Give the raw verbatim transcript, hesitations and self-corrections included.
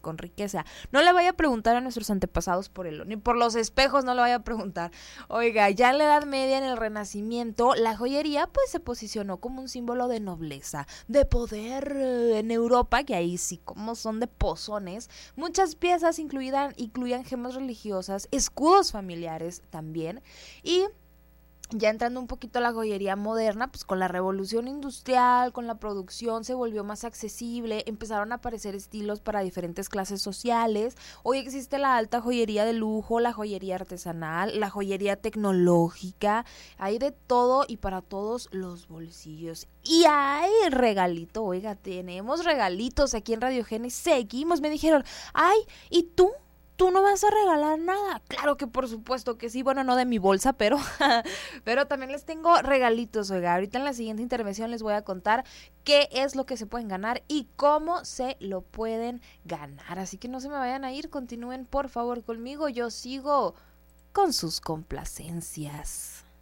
con riqueza. No le vaya a preguntar a nuestros antepasados por el, ni por los espejos, no le vaya a preguntar. Oiga, ya en la Edad Media, en el Renacimiento, la joyería pues se posicionó como un símbolo de nobleza, de poder. En Europa, que ahí sí como son de pozones, muchas piezas incluían, incluían gemas religiosas, escudos familiares también, y ya entrando un poquito a la joyería moderna, pues con la revolución industrial, con la producción se volvió más accesible, empezaron a aparecer estilos para diferentes clases sociales. Hoy existe la alta joyería de lujo, la joyería artesanal, la joyería tecnológica, hay de todo y para todos los bolsillos. Y hay regalito, oiga, tenemos regalitos aquí en Radio Genes, seguimos, me dijeron, ay, ¿y tú? ¿Tú no vas a regalar nada? Claro que por supuesto que sí, bueno, no de mi bolsa, pero, pero también les tengo regalitos, oiga. Ahorita en la siguiente intervención les voy a contar qué es lo que se pueden ganar y cómo se lo pueden ganar. Así que no se me vayan a ir, continúen por favor conmigo, yo sigo con sus complacencias.